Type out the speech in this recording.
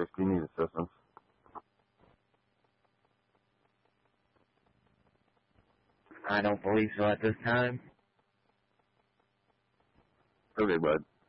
if you need assistance. I don't believe so at this time. Okay, bud.